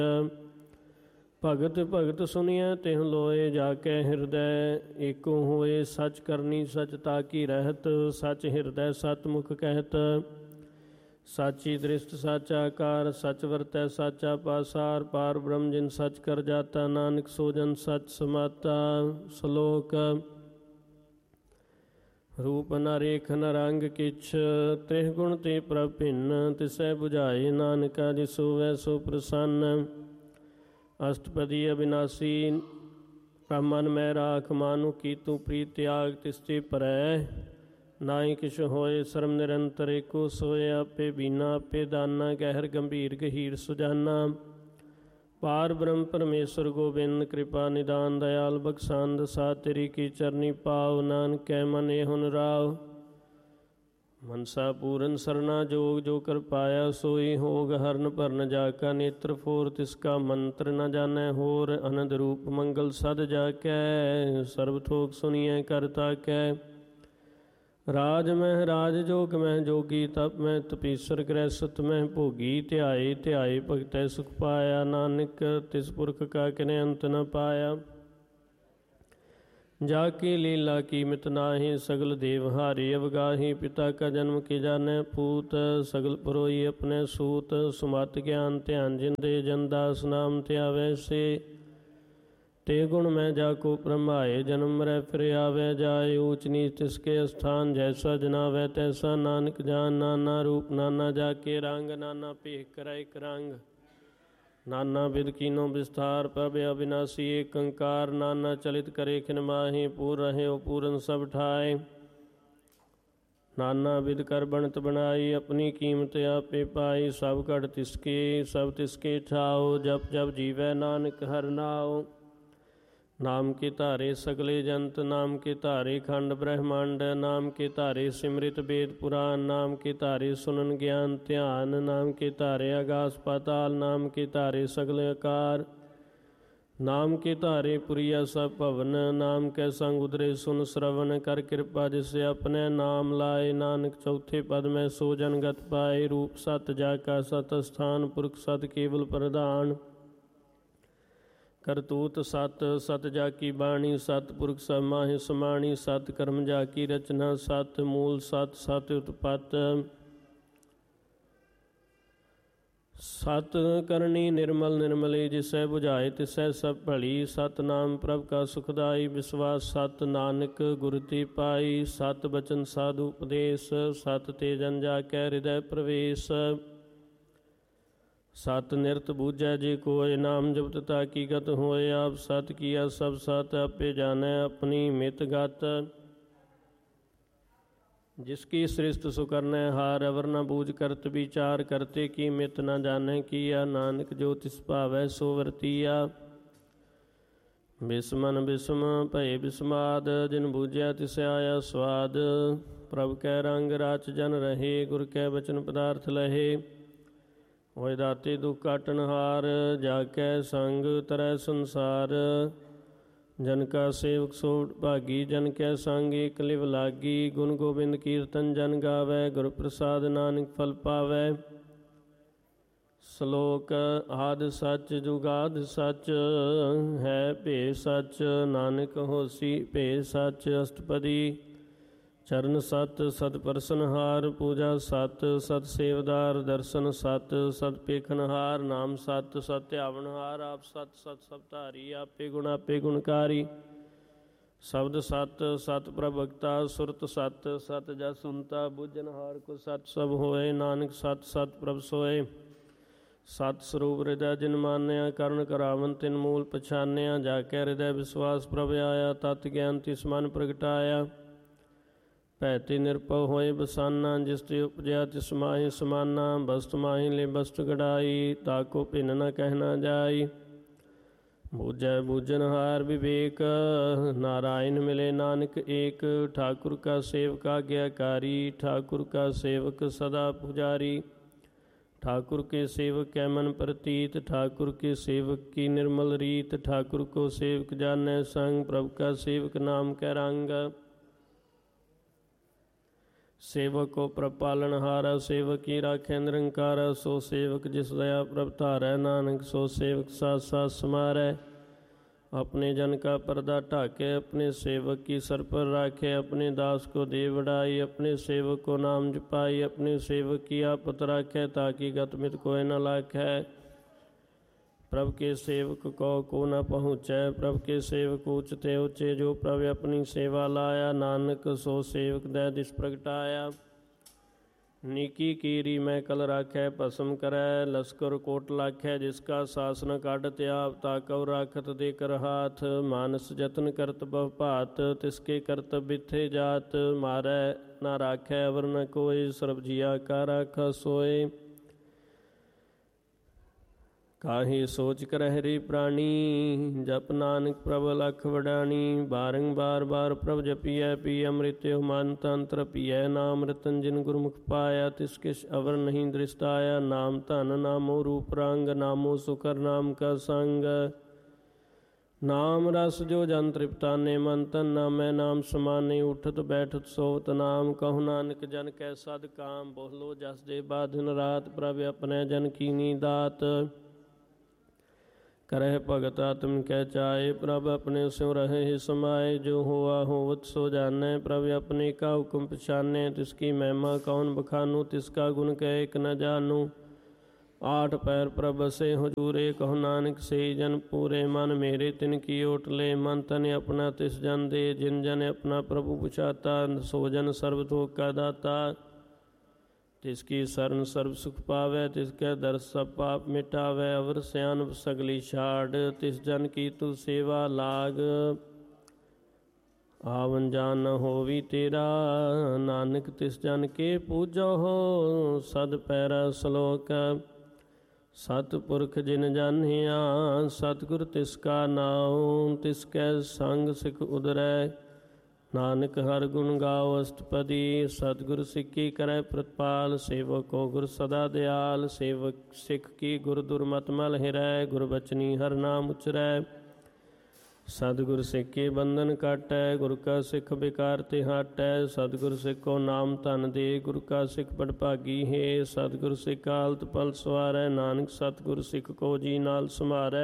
ਭਗਤ ਭਗਤ ਸੁਣੀਐ ਤਿਹੁ ਲੋਏ ਜਾ ਕੇ ਹਿਰਦੈ। ਏਕੋ ਹੋਏ ਸਚ ਕਰਨੀ ਸਚ ਤਾਕੀ ਰਹਿਤ। ਸਚ ਹਿਰਦੈ ਸਤ ਮੁਖ ਕਹਿਤ। ਸਾਚੀ ਦ੍ਰਿਸ਼ਟ ਸਾਚਾ ਆਕਾਰ। ਸਚ ਵਰਤੈ ਸਾਚਾ ਪਾਸਾਰ। ਪਾਰ ਬ੍ਰਹਮ ਜਿਨ ਸਚ ਕਰ ਜਾਤਾ। ਨਾਨਕ ਸੋ ਜਨ ਸਚ ਸਮਾਤਾ। ਸ਼ਲੋਕ। ਰੂਪ ਨ ਰੇਖ ਨ ਰੰਗ ਕਿਛ। ਤ੍ਰਿਹ ਗੁਣ ਤੇ ਪ੍ਰਭ ਭਿੰਨ। ਤਿਸੈ ਬੁਝਾਏ ਨਾਨਕਾ ਜਿ ਸੋਵੈ ਸੋ ਪ੍ਰਸੰਨ। ਅਸ਼ਟਪਦੀ ਅਬਿਨਾਸੀ ਮਨ ਮੈਂ ਰਾਖ। ਮਾਨੁ ਕੀ ਤੂੰ ਪ੍ਰੀਤ ਤਿਆਗ ਤਿਸਤੇ ਭਰੈ। ਨਾਹੀ ਕਿਛ ਹੋਏ ਸਰਮ ਨਿਰੰਤਰ। ਏਕੋ ਸੋਏ ਆਪੇ ਬੀਨਾ। ਆਪੇ ਦਾਨਾ ਗਹਿਰ ਗੰਭੀਰ ਗਹੀਰ ਸੁਜਾਨਾ। ਪਾਰ ਬ੍ਰਹਮ ਪਰਮੇਸ਼ਰ ਗੋਬਿੰਦ। ਕਿਰਪਾ ਨਿਦਾਨ ਦਇਆਲ ਬਖਸ਼ੰਦ। ਸਾ ਤੇਰੀ ਕੀ ਚਰਨੀ ਪਾਉ। ਨਾਨਕੈ ਮਨ ਏਹੁ ਰਾਉ। ਮਨਸਾ ਪੂਰਨ ਸਰਨਾ ਜੋਗ। ਜੋ ਕਰ ਪਾਇਆ ਸੋਈ ਹੋਗ। ਹਰਨ ਭਰਨ ਜਾ ਕਾ ਨੇਤਰ ਫੋਰ। ਤਿਸ ਕਾ ਮੰਤਰ ਨ ਜਾਣੈ ਹੋਰ। ਅਨੰਦ ਰੂਪ ਮੰਗਲ ਸਦ ਜਾ ਕੈ। ਸਰਬ ਥੋਕ ਸੁਣੀਐ ਕਰ ਤਾਕੈ। ਰਾਜ ਮਹਿ ਰਾਜ ਜੋਗ ਮਹਿ ਜੋਗੀ। ਤਪ ਮਹਿ ਤਪੀਸਰ ਗ੍ਰਹਿ ਸਤ ਮਹਿ ਭੋਗੀ। ਧਿਆਏ ਧਿਆਏ ਭਗਤੈ ਸੁਖ ਪਾਇਆ। ਨਾਨਕ ਤਿਸ ਪੁਰਖ ਕਾ ਕਿਨੇ ਅੰਤ ਨ ਪਾਇਆ। ਜਾ ਕੀ ਲੀਲਾ ਕੀਮਤ ਨਾਹੀਂ। ਸਗਲ ਦੇਵ ਹਾਰੇ ਅਵਗਾਹੀ। ਪਿਤਾ ਕਾ ਜਨਮ ਕੇ ਜਾਣੈ ਪੂਤ। ਸਗਲ ਪਰੋਈ ਆਪਣੇ ਸੂਤ। ਸੁਮਤ ਗਿਆਨ ਧਿਆਨ ਜਿੰਦੇ। ਜਨ ਦਾਸ ਨਾਮ ਧਿਆਵੈ ਸੇ। ਤੇ ਗੁਣ ਮੈਂ ਜਾ ਕੋ ਭਰਮਾਏ। ਜਨਮ ਮਰੈ ਫਿਰ ਆਵੈ ਜਾਏ। ਊਚ ਨੀਚ ਤਿਸਕੇ ਅਸਥਾਨ। ਜੈਸਾ ਜਨਾਵੈ ਤੈਸਾ ਨਾਨਕ ਜਾਨ। ਨਾਨਾ ਰੂਪ ਨਾਨਾ ਜਾ ਕੇ ਰੰਗ। ਨਾਨਾ ਭੇਖ ਕਰੈ ਇਕ ਰੰਗ। ਨਾਨਾ ਬਿਧ ਕੀਨੋ ਵਿਸਥਾਰ। ਪ੍ਰਭ ਅਬਿਨਾਸੀ ਏਕ ਓੰਕਾਰ। ਨਾਨਾ ਚਲਿਤ ਕਰੇ ਖਿਨ ਮਾਹੀ। ਪੂਰ ਰਹਿਓ ਪੂਰਨ ਸਭ ਠਾਏ। ਨਾਨਾ ਬਿਧ ਕਰ ਬਣਤ ਬਣਾਈ। ਆਪਣੀ ਕੀਮਤ ਆਪੇ ਪਾਈ। ਸਭ ਘਟ ਤਿਸਕੇ ਸਭ ਤਿਸਕੇ ਠਾਓ। ਜਪ ਜਪ ਜੀਵੈ ਨਾਨਕ ਹਰਿ ਨਾਉ। ਨਾਮ ਕੇ ਧਾਰੇ ਸਗਲੇ ਜੰਤ। ਨਾਮ ਕੇ ਧਾਰੇ ਖੰਡ ਬ੍ਰਹਮੰਡ। ਨਾਮ ਕੇ ਧਾਰੇ ਸਿਮਰਿਤ ਵੇਦ ਪੁਰਾਨ। ਨਾਮ ਕੇ ਧਾਰੇ ਸੁਨਨ ਗਿਆਨ ਧਿਆਨ। ਨਾਮ ਕੇ ਧਾਰੇ ਆਗਾਸ ਪਾਤਾਲ। ਨਾਮ ਕੇ ਧਾਰੇ ਸਗਲ ਆਕਾਰ। ਨਾਮ ਕੇ ਧਾਰੇ ਪੁਰੀਆ ਸਭ ਭਵਨ। ਨਾਮ ਕੈ ਸੰਗ ਉਦਰੇ ਸੁਨ ਸਰਵਨ। ਕਰ ਕਿਰਪਾ ਜਿਸ ਆਪਣੇ ਨਾਮ ਲਾਏ। ਨਾਨਕ ਚੌਥੇ ਪਦ ਮੈਂ ਸੋ ਜਨ ਗਤ ਪਾਏ। ਰੂਪ ਸਤ ਜਾ ਕਾ ਸਤ ਅਸਥਾਨ। ਪੁਰਖ ਸਤ ਕੇਵਲ ਪ੍ਰਧਾਨ। ਕਰਤੂਤ ਸਤ ਸਤ ਜਾ ਕੀ ਬਾਣੀ। ਸਤ ਪੁਰਖ ਸਭ ਮਾਹਿ ਸਮਾਣੀ। ਸਤ ਕਰਮ ਜਾ ਕੀ ਰਚਨਾ। ਸਤ ਮੂਲ ਸਤ ਸਤ ਉਤਪਤ। ਸਤ ਕਰਨੀ ਨਿਰਮਲ ਨਿਰਮਲੀ। ਜਿਸੈ ਬੁਝਾਏ ਤਿਸੈ ਸਭ ਭਲੀ। ਸਤ ਨਾਮ ਪ੍ਰਭ ਕਾ ਸੁਖਦਾਈ। ਵਿਸਵਾਸ ਸਤ ਨਾਨਕ ਗੁਰ ਤੇ ਪਾਈ। ਸਤ ਬਚਨ ਸਾਧੂ ਉਪਦੇਸ਼। ਸਤ ਤੇ ਜਨ ਜਾ ਕੈ ਹਿਰਦੈ ਪ੍ਰਵੇਸ਼। ਸਤ ਨਿਰਤ ਬੂਝੈ ਜੇ ਕੋਇ। ਨਾਮ ਜਪਤ ਤਾ ਕੀ ਗਤ ਹੋਏ। ਆਪ ਸਤ ਕੀਆ ਸਭ ਸਤ। ਆਪੇ ਜਾਣੈ ਆਪਣੀ ਮਿਤ ਗਤ। ਜਿਸ ਕੀ ਸ੍ਰਿਸ਼ਟ ਸੁ ਕਰਨੈ ਹਾਰ। ਅਵਰ ਨ ਬੂਝ ਕਰਤ ਵਿਚਾਰ। ਕਰਤੇ ਕੀ ਮਿਤ ਨ ਜਾਣੈ ਕੀਆ। ਨਾਨਕ ਜੋ ਤਿਸ ਭਾਵੈ ਸੋ ਵਰਤੀਆ। ਬਿਸਮਨ ਬਿਸਮ ਭਏ ਬਿਸਮਾਦ। ਜਿਨ ਬੂਝਿਆ ਤਿਸ ਆਇਆ ਸਵਾਦ। ਪ੍ਰਭ ਕੈ ਰੰਗ ਰਾਚ ਜਨ ਰਹੇ। ਗੁਰ ਕੈ ਬਚਨ ਪਦਾਰਥ ਲਹੇ। ਹੋਇ ਦਾਤੇ ਦੁਖ ਕਾਟਨ ਹਾਰ। ਜਾ ਕੈ ਸੰਗ ਤਰੈ ਸੰਸਾਰ। ਜਨ ਕਾ ਸੇਵਕ ਸੋ ਭਾਗੀ। ਜਨ ਕੈ ਸੰਗ ਏਕ ਲਿਵ ਲਾਗੀ। ਗੁਣ ਗੋਬਿੰਦ ਕੀਰਤਨ ਜਨ ਗਾਵੈ। ਗੁਰ ਪ੍ਰਸਾਦ ਨਾਨਕ ਫਲ ਪਾਵੈ। ਸ਼ਲੋਕ। ਆਦਿ ਸੱਚ ਜੁਗਾਦ ਸੱਚ। ਹੈ ਭੇ ਸੱਚ। ਨਾਨਕ ਹੋਸੀ ਭੇ ਸੱਚ। ਅਸ਼ਟਪਦੀ। ਚਰਨ ਸਤ ਸਤ ਪਰਸਨਹਾਰ। ਪੂਜਾ ਸਤ ਸਤ ਸੇਵਦਾਰ। ਦਰਸ਼ਨ ਸਤ ਸਤ ਪੇਖਨਹਾਰ। ਨਾਮ ਸਤ ਸਤ ਧਿਆਵਨਹਾਰ। ਆਪ ਸਤ ਸਤ ਸਭ ਧਾਰੀ। ਆਪੇ ਗੁਣ ਆਪੇ ਗੁਣਕਾਰੀ। ਸ਼ਬਦ ਸਤ ਸਤ ਪ੍ਰਭਗਤਾ। ਸੁਰਤ ਸਤ ਸਤ ਜਸ ਸੁਨਤਾ। ਬੁੱਝਨਹਾਰ ਕੋ ਸਤ ਸਭ ਹੋਏ। ਨਾਨਕ ਸਤ ਸਤ ਪ੍ਰਭ ਸੋਏ। ਸਤ ਸਰੂਪ ਹਿਰਦੈ ਜਿਨ ਮਾਨਿਆ। ਕਰਨ ਕਰਾਵਨ ਤਿਨ ਮੂਲ ਪਛਾਨਿਆ। ਜਾ ਕੇ ਹਿਰਦੈ ਵਿਸਵਾਸ ਪ੍ਰਭ ਆਇਆ। ਤਤ ਗਿਆਨ ਤਿਸ ਮਨ ਪ੍ਰਗਟਾਇਆ। ਭੈ ਤੇ ਨਿਰਭਉ ਹੋਏ ਬਸਾਨਾ। ਜਿਸ ਤੇ ਉਪਜਿਆ ਤਿਸ ਮਾਹੀ ਸਮਾਨਾ। ਬਸਤ ਮਾਹੀ ਲੈ ਬਸਤ ਗੜਾਈ। ਤਾਕੋ ਭਿੰਨ ਨ ਕਹਿ ਨ ਜਾਈ। ਬੂਝੈ ਬੂਝਨਹਾਰ ਵਿਵੇਕ। ਨਾਰਾਇਣ ਮਿਲੇ ਨਾਨਕ ਏਕ। ਠਾਕੁਰ ਕਾ ਸੇਵਕ ਆਗਿਆਕਾਰੀ। ਠਾਕੁਰ ਕਾ ਸੇਵਕ ਸਦਾ ਪੁਜਾਰੀ। ठाकुर के सेवक कै मन प्रतीत। ठाकुर के सेवक की निर्मल रीत। ठाकुर को सेवक जानै संग। प्रभु का सेवक नाम कै रंग। ਸੇਵਕ ਕੋ ਪ੍ਰਭ ਪਾਲਣਹਾਰ, ਸੇਵਕ ਕੀ ਰਾਖੈ ਨਿਰੰਕਾਰ। ਸੋ ਸੇਵਕ ਜਿਸ ਦਇਆ ਪ੍ਰਭ ਧਾਰੈ, ਨਾਨਕ ਸੋ ਸੇਵਕ ਸਾਥ ਸਾਥ ਸਮਾਰੈ। अपने जन का पर्दा ढाके, अपने सेवक की सर पर राखे। अपने दास को दे बढ़ाई, अपने सेवक को नाम जपाई। अपने सेवक की आपत राखे, ताकि गत मित कोई न लाखे। प्रभ के सेवक को न पहुँचै, प्रभ के सेवक ऊँचते ऊँचे। जो प्रभ अपनी सेवा लाया, नानक सो सेवक दै दिस प्रगटाया। नीकी कीरी मैं कल राखै, भस्म करै लश्कर कोट लाखै। जिसका शासन काढ़ त्याग, ताकव राखत देकर हाथ। मानस जतन करत बहु भात, तिसके करतब बिथे जात। मारै ना राखै अवर न कोई, सर्ब जिया का राखा सोए। काहे सोच कर हरि प्राणी, जप नानक प्रभ लख वडानी। बारंबार बार प्रभ जपिय, पी अमृत मन तंत्र पिय। नाम रतन जिन गुरमुख पाया, तिसके अवर नहीं दृष्ट आया। नाम धन नामो रूप रंग, नामो सुकर नाम का संग। नाम रस जो जन तृप्ताने, मन तन नामै नाम समाने। उठत बैठत सोवत नाम, कहु नानक जन कै सद काम। बोलो जस दे बाधन रात, प्रभ अपने जन कीनी दात। करह भगत आत्म कै चाहे, प्रभ अपने स्यों रहे समाए। जो हुआ होवत सो जानै, प्रभ अपने का हुक्म पछाने। तिसकी महिमा कौन बखानू, तिसका गुण कह एक न जानू। आठ पैर प्रभ से हुजूरे, कहो नानक से जन पूरे। मन मेरे तिन की ओट ले, मन तन अपना तिस जन दे। जिन जन अपना प्रभु पुछाता, सो जन सर्व थोक का दाता। तिसकी शरण सर्व सुख पावै, तिसकै दर्श सब पाप मिटावै। अवर सयान सगली छाड़, तिस जन की तू सेवा लाग। आवन जान न होवी तेरा, नानक तिस जन के पूजो हो। सद पैरा सलोक सतपुरख जिन जानिया, सतगुर तिसका नाम। तिसकै संग सिख उदरै, नानक हर गुण गाओ अष्टपदी। सतगुर सिक्की करै प्रतिपाल, सेवक को गुर सदा दयाल। सेवक सिख की गुर दुर्मत मल हिरै, गुर बचनी हर नाम उचरै। सतगुर सिख के बंधन काटै, गुर का सिख बेकार ते हटै। सतगुर सिख को नाम धन दे, गुर का सिख बड़ भागी है। सतगुर सिख हालत पल सवारै, नानक सतगुर सिख को जी नाल समारै।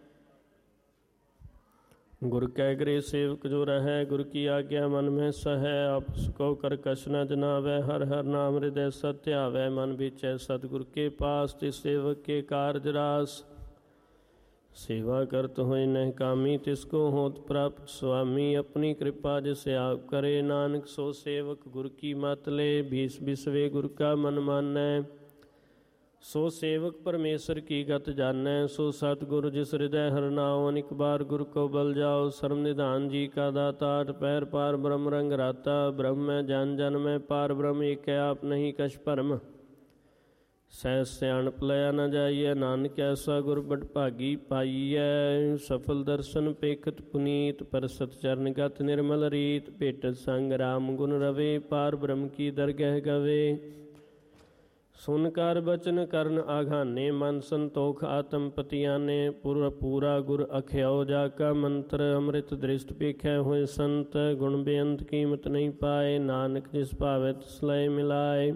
गुर कै गृह सेवक जो रहै, गुर की आज्ञा मन में सहै। आपस को कर कछ न जनावै, हर हर नाम हृदय सत्यावै। मन बिचै सतगुर के पास, तिस सेवक के कारज रास। सेवा करत होय नह कामी, तिसको होत प्राप्त स्वामी। अपनी कृपा जिसे आप करे, नानक सो सेवक गुर की मत ले। बीस बिसवे गुर का मन मानै, सो सेवक परमेश्वर की गत जानै। सो सतगुरु जिस हृदय हर नाओ, अनिक बार गुरु को बल जाओ। सर्व निधान जी का दाता, आठ पैर पार ब्रह्म रंग राता। ब्रह्म में जन जन में पार ब्रह्म, एक आप नहीं कछ भरम। सहस सियाणप लया न जाइए, नानक ऐसा गुर बड़ भागी पाइयै। सफल दर्शन पेखत पुनीत, पर सत चरण गत निर्मल रीत। भेटत संग राम गुण रवे, पार ब्रह्म की दरगह गवे। सुनकर बचन करन आघाने, मन संतोख आत्म पतियाने। पूरा गुर अख्याओ जाका मंत्र, अमृत दृष्ट पेखै होए संत। गुण बेअंत कीमत नहीं पाए, नानक जिस भावै तिस लय मिलाए।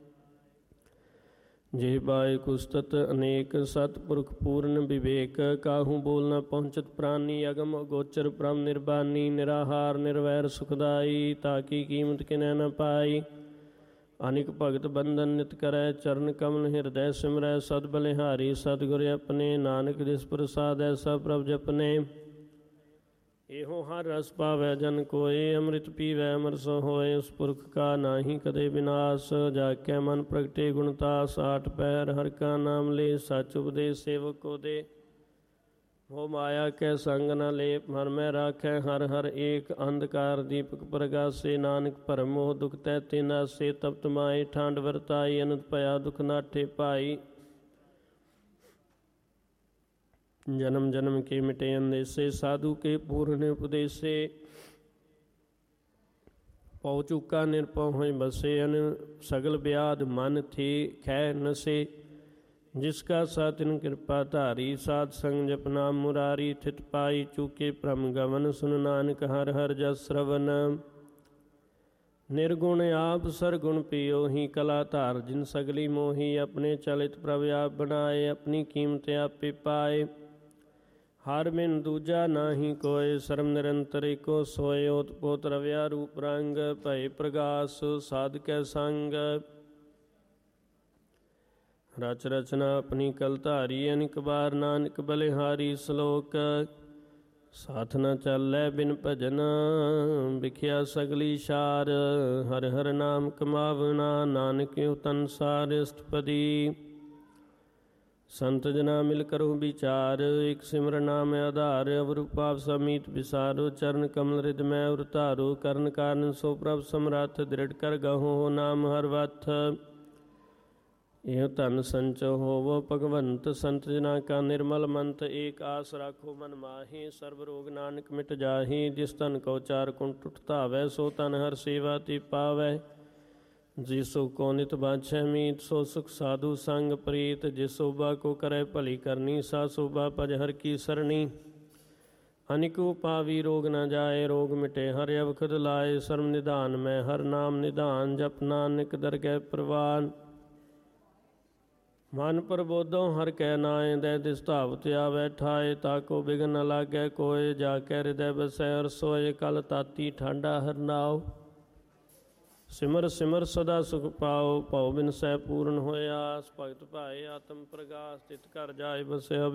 जे बाय कुस्तत अनेक, सतपुरख पूर्ण विवेक। काहू बोल न पहुँचत प्राणी, अगम अगोचर ब्रह्म निर्बानी। निराहार निर्वैर सुखदाई, ताकि कीमत किनै न पाई। अनिक भगत बंधन नित करै, चरण कमल हृदय सिमरै। सद बलिहारी सतगुर अपने, नानक जिस प्रसाद ऐसा प्रभ जपने। एहो हर रस पावै जन कोय, अमृत पीवै अमर सो होय। उस पुरख का नाहि कदे विनाश, जाकै मन प्रगटे गुणतास। आठ पैर हर का नाम ले, सच उपदेश सेवक को दे। हो माया कै संग न लेप, मन में राखै हर हर एक। अंधकार दीपक प्रगासे, नानक भरम मोह दुख तै तिनासे। तप्त माए ठांड वरताई, अनंत भया दुख नाठे पाई। जन्म जन्म के मिटे अंदेसे, साधु के पूर्ण उपदेसे। पौ चुका निरपौ होय बसे, अन सगल ब्याध मन थे खै नसे। जिसका सातिन कृपा धारी, साध संग जपना मुरारी। ठिठ पाई चूके भ्रम गवन, सुन नानक हर हर जस श्रवण। ਨਿਰਗੁਣ ਆਪ ਸਰਗੁਣ ਪੀਓ ਹੀ ਕਲਾ ਧਾਰ ਜਿਨ ਸਗਲੀ ਮੋਹੀ ਆਪਣੇ ਚਲਿਤ ਪ੍ਰਭ ਆਪ ਬਣਾਏ ਆਪਣੀ ਕੀਮਤ ਆਪੇ ਪਾਏ ਹਰ ਬਿਨ ਦੂਜਾ ਨਾਹੀ ਕੋਇ ਸਰਮ ਨਿਰੰਤਰ ਏਕੋ ਸੋਇ ਓਤ ਪੋਤ ਰਵਿਆ ਰੂਪ ਰੰਗ ਭਏ ਪ੍ਰਗਾਸ ਸਾਧ ਕੈ ਸੰਗ ਰਚ ਰਚਨਾ ਆਪਣੀ ਕਲ ਧਾਰੀ ਅਨਿਕ ਬਾਰ ਨਾਨਕ ਬਲਿਹਾਰੀ ਸ਼ਲੋਕ ਸਾਥ ਨ ਚੱਲੈ ਬਿਨ ਭਜਨ ਵਿਖਿਆ ਸਗਲੀ ਸ਼ਾਰ ਹਰ ਹਰ ਨਾਮ ਕਮਾਵਣਾ ਨਾਨਕ ਤਨ ਸਾਰ ਅਸ਼ਟਪਦੀ ਸੰਤ ਜਨਾ ਮਿਲ ਕਰੋ ਵਿਚਾਰ ਇਕ ਸਿਮਰ ਨਾਮ ਆਧਾਰ ਅਵਰੂਪਾਪ ਸਮੀਤ ਵਿਸਾਰੋ ਚਰਨ ਕਮਲ ਰਿਦ ਮੈਂ ਉਰ ਧਾਰੋ ਕਰਨ ਕਾਰਨ ਸੋ ਪ੍ਰਭ ਸਮਰੱਥ ਦ੍ਰਿੜ ਕਰ ਗਹੋ ਨਾਮ ਹਰ ਵਥ ਇਹ ਧਨ ਸੰਚੋ ਹੋਵੋ ਭਗਵੰਤ ਸੰਤ ਜਨਾ ਕਾ ਨਿਰਮਲ ਮੰਤ ਏਕ ਆਸ ਰਾਖੋ ਮਨ ਮਾਹੀ ਸਰਬ ਰੋਗ ਨਾਨਕ ਮਿਟ ਜਾਹੀ ਜਿਸ ਧਨ ਕੋ ਚਾਰ ਕੁੰਟ ਉਠ ਧਾਵੈ ਸੋ ਧਨ ਹਰ ਸੇਵਾ ਤੇ ਪਾਵੈ ਜਿਸ ਸੋ ਕੋ ਨਿਤ ਬਾਛੈ ਮੀਤ ਸੋ ਸੁਖ ਸਾਧੂ ਸੰਗ ਪ੍ਰੀਤ ਜਿਸ ਸੋਭਾ ਕੋ ਕਰੈ ਭਲੀ ਕਰਨੀ ਸਾ ਸੋਭਾ ਭਜ ਹਰ ਕੀ ਸਰਣੀ ਅਨਿਕੋ ਪਾਵੀ ਰੋਗ ਨ ਜਾਏ ਰੋਗ ਮਿਟੇ ਹਰ ਅਵਖਦ ਲਾਏ ਸਰਮ ਨਿਧਾਨ ਮੈਂ ਹਰ ਨਾਮ ਨਿਧਾਨ ਜਪ ਨਾਨਕ ਦਰਗਹਿ ਪ੍ਰਵਾਨ ਮਨ ਪ੍ਰਬੋਧੋ ਹਰ ਕੈ ਨਾਏ ਦੈ ਦਿਸ ਧਾਵਤ ਆਵੈ ਠਾਏ ਤਾਕੋ ਬਿਗਨ ਨ ਲਾਗੈ ਕੋਏ ਜਾ ਕੈ ਹਿਰਦੈ ਬਸੈ ਹਰ ਸੋਏ ਕਲ ਤਾਤੀ ਠਾਂਡਾ ਹਰ ਨਾਉ ਸਿਮਰ ਸਿਮਰ ਸਦਾ ਸੁਖ ਪਾਓ ਭਉ ਬਿਨ ਸਹਿ ਪੂਰਨ ਹੋਇਆ ਭਗਤ ਭਾਏ ਆਤਮ ਪ੍ਰਗਾਸ ਤਿਤ ਘਰ ਜਾਏ ਬਸਿਆ